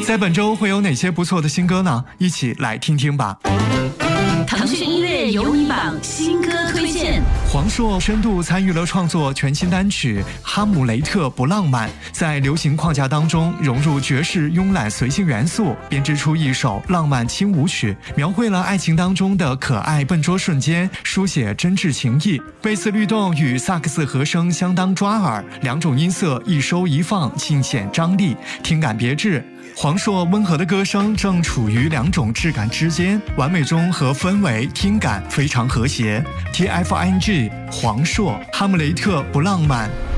在本周会有哪些不错的新歌呢？一起来听听吧。 腾讯音乐有你榜新歌推荐。 黄硕深度参与了创作全新单曲《哈姆雷特不浪漫》，在流行框架当中融入爵士慵懒随性元素，编织出一首浪漫轻舞曲，描绘了爱情当中的可爱笨拙瞬间，书写真挚情谊。贝斯律动与萨克斯和声相当抓耳，两种音色一收一放，尽显张力，听感别致。黄硕温和的歌声正处于两种质感之间，完美中和氛围听感非常和谐。TFING 黄硕哈姆雷特不浪漫。